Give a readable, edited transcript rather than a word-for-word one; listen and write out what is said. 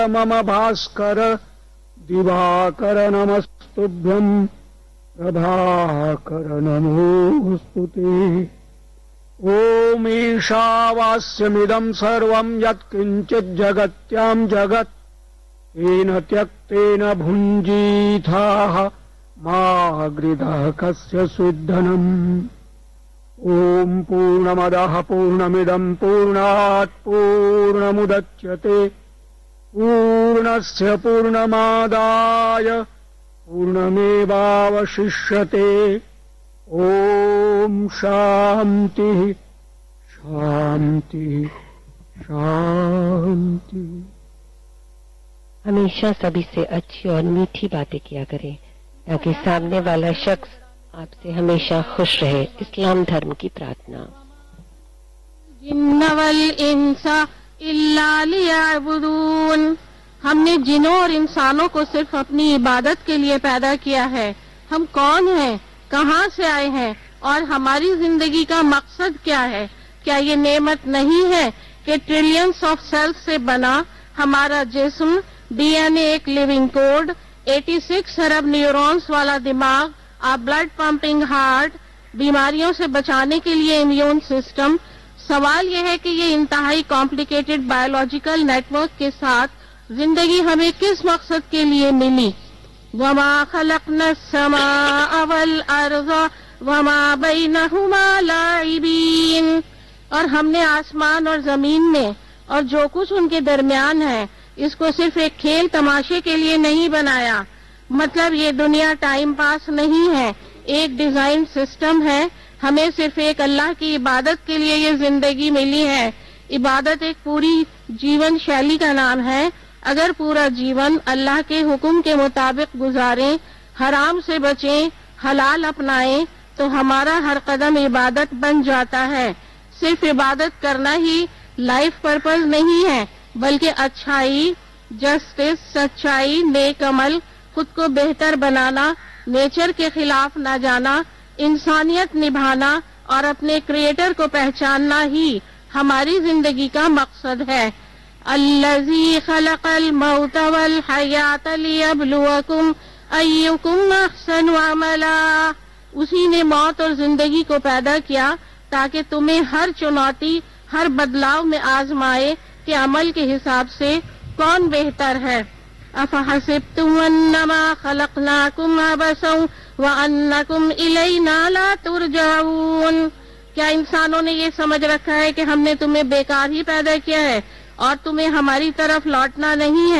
मम भास्कर दिवाकर नमस्तुभ्यं प्रभाकर नमोस्तुते। ॐ ईशावास्यमिदं सर्वं यत्किञ्चित् जगत्यां जगत् तेन त्यक्तेन भुञ्जीथाः मा गृधः कस्य सुद्धनम्। ॐ पूर्णमदः पूर्णमिदं पूर्णात् पूर्णमुदच्यते पूर्णस्य पूर्णमादाय पूर्णमेवावशिष्यते। ॐ शान्तिः शान्तिः शान्तिः। हमेशा सभी से अच्छी और मीठी बातें किया करें ताकि सामने वाला शख्स आपसे हमेशा खुश रहे। इस्लाम धर्म की प्रार्थना। जिन्नवल इंसा इल्ला लियअबुदून। हमने जिनों और इंसानों को सिर्फ अपनी इबादत के लिए पैदा किया है। हम कौन हैं, कहाँ से आए हैं और हमारी जिंदगी का मकसद क्या है? क्या ये नेमत नहीं है कि ट्रिलियंस ऑफ सेल्स से बना हमारा जिस्म, डीएनए एक लिविंग कोड, 86 अरब न्यूरॉन्स वाला दिमाग, आ ब्लड पंपिंग हार्ट, बीमारियों से बचाने के लिए इम्यून सिस्टम। सवाल यह है कि ये इंतहाई कॉम्प्लिकेटेड बायोलॉजिकल नेटवर्क के साथ जिंदगी हमें किस मकसद के लिए मिली? वमा खलकना समाअ वल अर्ज़ वमा बैनहुमा लाइबीन। और हमने आसमान और जमीन में और जो कुछ उनके दरमियान है इसको सिर्फ एक खेल तमाशे के लिए नहीं बनाया। मतलब ये दुनिया टाइम पास नहीं है, एक डिजाइन सिस्टम है। हमें सिर्फ एक अल्लाह की इबादत के लिए ये जिंदगी मिली है। इबादत एक पूरी जीवन शैली का नाम है। अगर पूरा जीवन अल्लाह के हुक्म के मुताबिक गुजारें, हराम से बचें, हलाल अपनाएं, तो हमारा हर कदम इबादत बन जाता है। सिर्फ इबादत करना ही लाइफ पर्पस नहीं है, बल्कि अच्छाई, जस्टिस, सच्चाई, नेक अमल, खुद को बेहतर बनाना, नेचर के खिलाफ न जाना, इंसानियत निभाना और अपने क्रिएटर को पहचानना ही हमारी जिंदगी का मकसद है। अल्लज़ी खलक़ल मौत वल हयात लियब्लुवकुम अय्युकुम अहसनु अमला। उसी ने मौत और जिंदगी को पैदा किया ताकि तुम्हें हर चुनौती, हर बदलाव में आजमाए कि अमल के हिसाब से कौन बेहतर है। अफहसिब्तुम अन्नमा खलक़नाकुम अबसन व अन्नकुम इलैना ला तुरजाऊन। क्या इंसानों ने ये समझ रखा है कि हमने तुम्हें बेकार ही पैदा किया है और तुम्हें हमारी तरफ लौटना नहीं है?